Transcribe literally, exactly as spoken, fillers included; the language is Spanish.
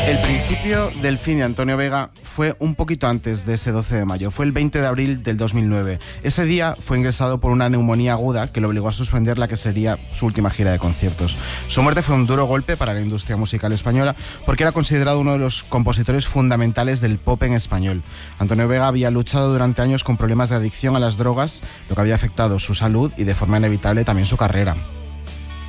El principio del fin de Antonio Vega fue un poquito antes de ese doce de mayo, fue el veinte de abril del dos mil nueve. Ese día fue ingresado por una neumonía aguda que lo obligó a suspender la que sería su última gira de conciertos. Su muerte fue un duro golpe para la industria musical española porque era considerado uno de los compositores fundamentales del pop en español. Antonio Vega había luchado durante años con problemas de adicción a las drogas, lo que había afectado su salud y de forma inevitable también su carrera.